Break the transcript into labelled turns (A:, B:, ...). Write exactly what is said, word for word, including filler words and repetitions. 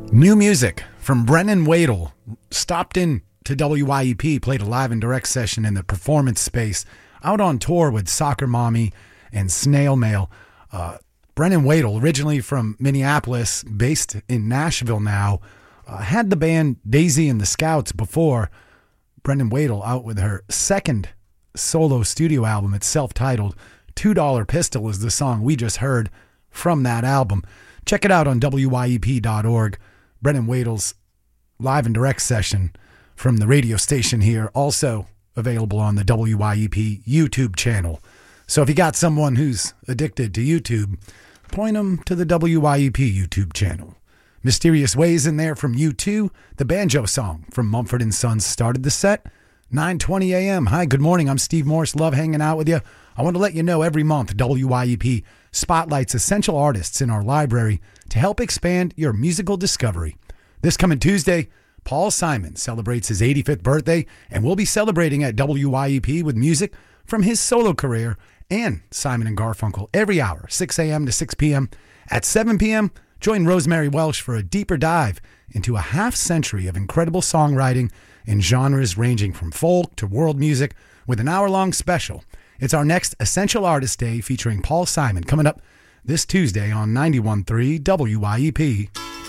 A: New music from Brennan Wadle. Stopped in to W Y E P, played a live and direct session in the performance space, out on tour with Soccer Mommy and Snail Mail. Uh, Brennan Wadle, originally from Minneapolis, based in Nashville now, uh, had the band Daisy and the Scouts before. Brennan Wadle out with her second solo studio album. It's self-titled. two dollar Pistol is the song we just heard from that album. Check it out on W Y E P dot org. Brennan Wadle's live and direct session from the radio station here, also available on the W Y E P YouTube channel. So if you got someone who's addicted to YouTube, point them to the W Y E P YouTube channel. Mysterious Ways in there from U two. The banjo song from Mumford and Sons started the set. nine twenty a.m. Hi, good morning. I'm Steve Morse. Love hanging out with you. I want to let you know every month W Y E P spotlights essential artists in our library to help expand your musical discovery. This coming Tuesday, Paul Simon celebrates his eighty-fifth birthday, and we'll be celebrating at W Y E P with music from his solo career and Simon and Garfunkel every hour, six a.m. to six p.m. At seven p.m., join Rosemary Welsh for a deeper dive into a half century of incredible songwriting in genres ranging from folk to world music with an hour-long special. It's our next Essential Artist Day featuring Paul Simon coming up this Tuesday on ninety-one point three W Y E P.